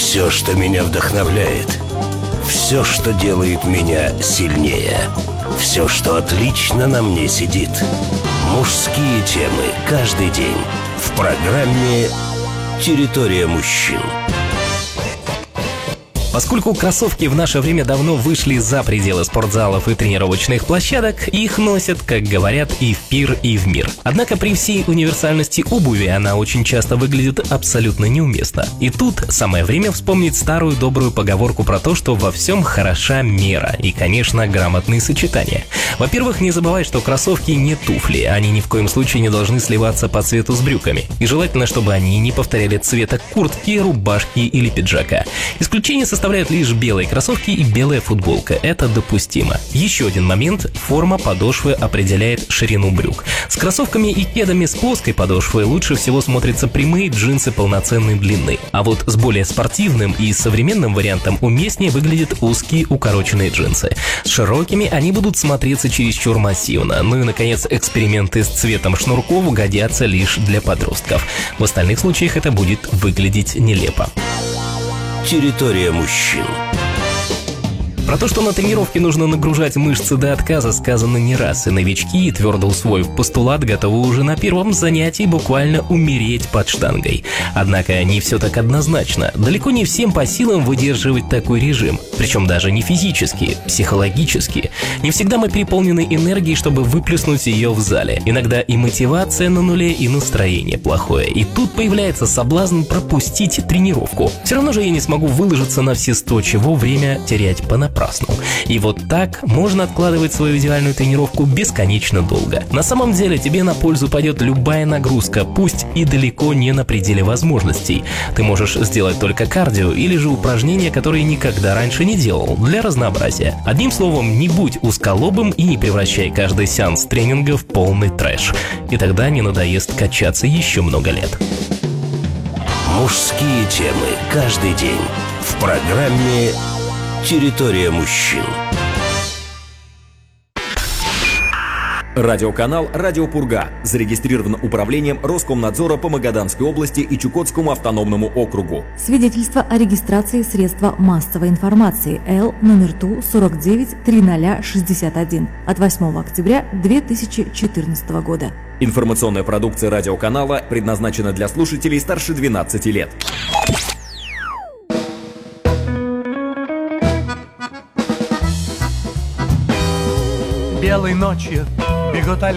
Все, что меня вдохновляет, все, что делает меня сильнее, все, что отлично на мне сидит. Мужские темы каждый день в программе «Территория мужчин». Поскольку кроссовки в наше время давно вышли за пределы спортзалов и тренировочных площадок, их носят, как говорят, и в пир, и в мир. Однако при всей универсальности обуви она очень часто выглядит абсолютно неуместно. И тут самое время вспомнить старую добрую поговорку про то, что во всем хороша мера и, конечно, грамотные сочетания. Во-первых, не забывай, что кроссовки не туфли, они ни в коем случае не должны сливаться по цвету с брюками. И желательно, чтобы они не повторяли цвета куртки, рубашки или пиджака. Исключение составляют лишь белые кроссовки и белая футболка. Это допустимо. Еще один момент – форма подошвы определяет ширину брюк. С кроссовками и кедами с плоской подошвой лучше всего смотрятся прямые джинсы полноценной длины. А вот с более спортивным и современным вариантом уместнее выглядят узкие укороченные джинсы. С широкими они будут смотреться чересчур массивно. Ну и, наконец, эксперименты с цветом шнурков годятся лишь для подростков. В остальных случаях это будет выглядеть нелепо. Территория мужчин. Про то, что на тренировке нужно нагружать мышцы до отказа, сказано не раз, и новички, твердо усвоив постулат, готовы уже на первом занятии буквально умереть под штангой. Однако не все так однозначно. Далеко не всем по силам выдерживать такой режим. Причем даже не физически, психологически. Не всегда мы переполнены энергией, чтобы выплеснуть ее в зале. Иногда и мотивация на нуле, и настроение плохое. И тут появляется соблазн пропустить тренировку. Все равно же я не смогу выложиться на все 100, чего время терять понапрасну. И вот так можно откладывать свою идеальную тренировку бесконечно долго. На самом деле тебе на пользу пойдет любая нагрузка, пусть и далеко не на пределе возможностей. Ты можешь сделать только кардио или же упражнения, которые никогда раньше не делал, для разнообразия. Одним словом, не будь узколобым и не превращай каждый сеанс тренинга в полный трэш. И тогда не надоест качаться еще много лет. Мужские темы каждый день в программе «Территория мужчин». Радиоканал «Радио Пурга» зарегистрирован управлением Роскомнадзора по Магаданской области и Чукотскому автономному округу. Свидетельство о регистрации средства массовой информации Л номер ТУ 493061 от 8 октября 2014 года. Информационная продукция радиоканала предназначена для слушателей старше 12 лет. Белой ночью бегут